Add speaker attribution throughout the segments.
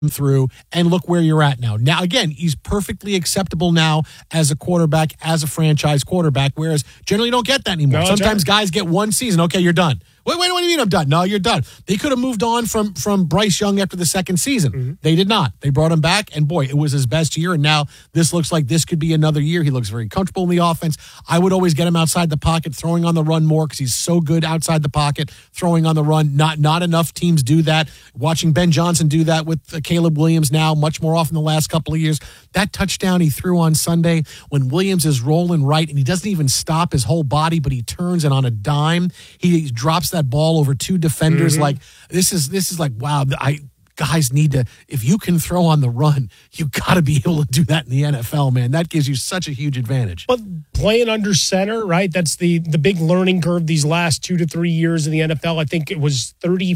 Speaker 1: through, and look where you're at now. Now, again, he's perfectly acceptable now as a quarterback, as a franchise quarterback, whereas generally you don't get that anymore. Sometimes guys get one season. Okay, you're done. Wait, what do you mean I'm done? No, you're done. They could have moved on from Bryce Young after the second season. Mm-hmm. They did not. They brought him back, and boy, it was his best year, and now this looks like this could be another year. He looks very comfortable in the offense. I would always get him outside the pocket, throwing on the run more because he's so good outside the pocket, throwing on the run. Not enough teams do that. Watching Ben Johnson do that with Caleb Williams now much more often the last couple of years. That touchdown he threw on Sunday when Williams is rolling right, and he doesn't even stop his whole body, but he turns, and on a dime, he drops that ball over two defenders. Mm-hmm. Like this is like, wow, guys need to, if you can throw on the run, you got to be able to do that in the NFL, man. That gives you such a huge advantage.
Speaker 2: But playing under center, right? That's the big learning curve these last 2 to 3 years in the NFL. I think it was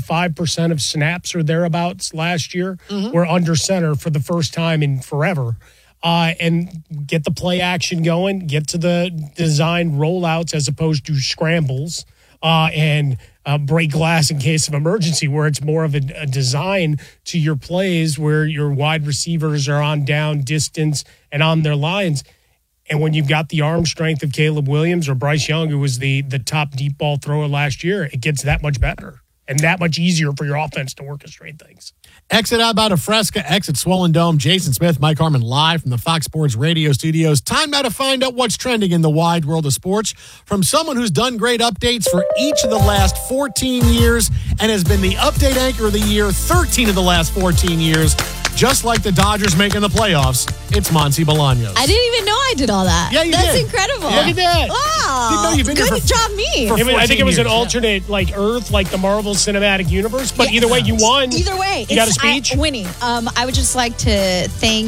Speaker 2: 35% of snaps or thereabouts last year were under center for the first time in forever. And get the play action going, get to the design rollouts as opposed to scrambles, and break glass in case of emergency, where it's more of a design to your plays where your wide receivers are on down distance and on their lines. And when you've got the arm strength of Caleb Williams or Bryce Young, who was the top deep ball thrower last year, it gets that much better and that much easier for your offense to orchestrate things.
Speaker 1: Exit out about a Fresca, exit Swollen Dome. Jason Smith, Mike Harmon live from the Fox Sports Radio studios. Time now to find out what's trending in the wide world of sports from someone who's done great updates for each of the last 14 years and has been the update anchor of the year 13 of the last 14 years. Just like the Dodgers making the playoffs, it's Monty Bolaños.
Speaker 3: I didn't even know I did all that.
Speaker 1: Yeah, you
Speaker 3: That's
Speaker 1: did.
Speaker 3: incredible.
Speaker 1: Yeah.
Speaker 2: Look at that.
Speaker 3: Wow.
Speaker 1: You've been
Speaker 3: Good job, me.
Speaker 2: I think it was
Speaker 1: years.
Speaker 2: an alternate, like Earth, like the Marvel Cinematic Universe. But either way, you won.
Speaker 3: Either way.
Speaker 2: You got a speech?
Speaker 3: Winning. I would just like to thank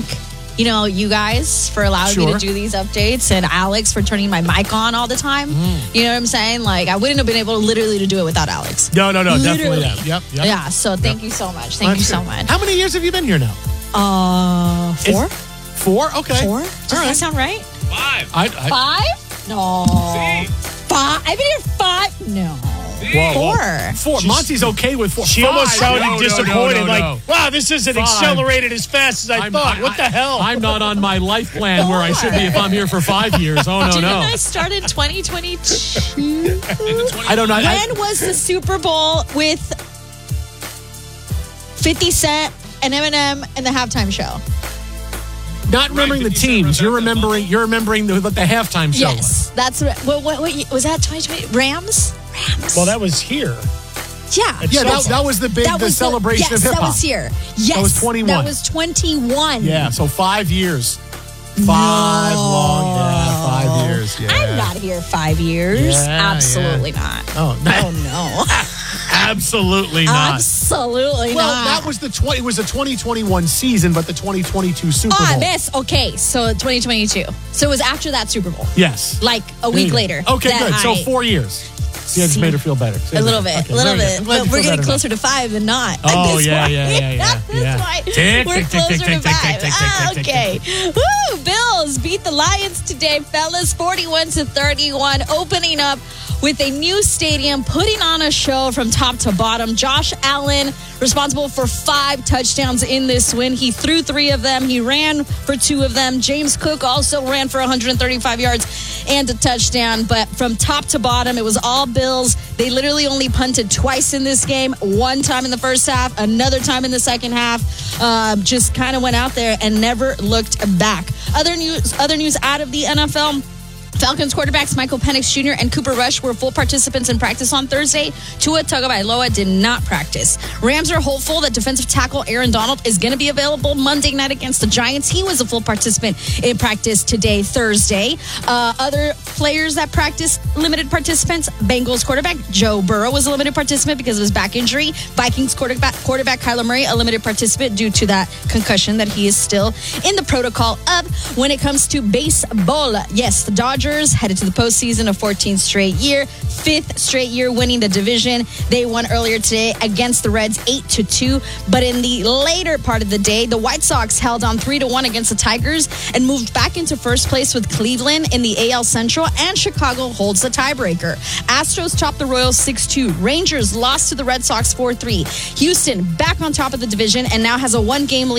Speaker 3: you guys for allowing me to do these updates, and Alex for turning my mic on all the time. You know what I'm saying? Like, I wouldn't have been able literally to do it without Alex.
Speaker 1: No,
Speaker 3: literally.
Speaker 1: definitely. Yep.
Speaker 3: Yeah, so thank you so much. Thank you so much.
Speaker 1: How many years have you been here now?
Speaker 3: 4.
Speaker 1: 4? Okay.
Speaker 3: 4? Does that sound right?
Speaker 4: 5.
Speaker 3: 5? No. 5? I've been here 5? No.
Speaker 1: Whoa. 4. Monty's okay with 4.
Speaker 2: She
Speaker 1: 5.
Speaker 2: almost sounded disappointed.
Speaker 1: No.
Speaker 2: Wow, this isn't accelerated as fast as I thought. What the hell?
Speaker 1: I'm not on my life plan where I should be if I'm here for 5 years. Oh, no.
Speaker 3: Didn't I start in 2022?
Speaker 1: I don't know.
Speaker 3: When was the Super Bowl with 50 Cent and Eminem and the halftime show?
Speaker 1: Not remembering the teams. You're remembering the halftime show.
Speaker 3: Yes. That's what was that 2020? Rams?
Speaker 2: Well, that was here.
Speaker 3: Yeah.
Speaker 1: That was the celebration of hip hop.
Speaker 3: That was here. Yes.
Speaker 1: That was 21.
Speaker 3: That was 21.
Speaker 1: Yeah, so 5 years. 5 years. Yeah.
Speaker 3: I'm not here 5 years.
Speaker 1: Yeah,
Speaker 3: Absolutely not.
Speaker 1: Oh,
Speaker 3: no.
Speaker 1: Absolutely not.
Speaker 3: Absolutely
Speaker 1: well,
Speaker 3: not.
Speaker 1: that was it was the 2021 season, but the 2022 Super Bowl.
Speaker 3: I miss. Okay, so 2022. So it was after that Super Bowl.
Speaker 1: Yes.
Speaker 3: Like a week later.
Speaker 1: Okay, good. So 4 years. See, I just made her feel better.
Speaker 3: A little bit. But we're getting closer to 5 than not.
Speaker 1: Oh,
Speaker 3: yeah.
Speaker 1: That's
Speaker 3: why we're closer to 5. Okay. Woo! Bills beat the Lions today, fellas, 41-31, opening up with a new stadium, putting on a show from top to bottom. Josh Allen, responsible for 5 touchdowns in this win. He threw 3 of them. He ran for 2 of them. James Cook also ran for 135 yards and a touchdown. But from top to bottom, it was all Bills. They literally only punted twice in this game. One time in the first half, another time in the second half. Just kind of went out there and never looked back. Other news out of the NFL. Falcons quarterbacks Michael Penix Jr. and Cooper Rush were full participants in practice on Thursday. Tua Tagovailoa did not practice. Rams are hopeful that defensive tackle Aaron Donald is going to be available Monday night against the Giants. He was a full participant in practice today, Thursday. Other players that practice, limited participants. Bengals quarterback Joe Burrow was a limited participant because of his back injury. Vikings quarterback Kyler Murray, a limited participant due to that concussion that he is still in the protocol of. When it comes to baseball, yes, the Dodgers headed to the postseason, a 14th straight year, 5th straight year winning the division. They won earlier today against the Reds 8-2. But in the later part of the day, the White Sox held on 3-1 against the Tigers and moved back into first place with Cleveland in the AL Central and Chicago holds the tiebreaker. Astros top the Royals 6-2. Rangers lost to the Red Sox 4-3. Houston back on top of the division and now has a 1-game lead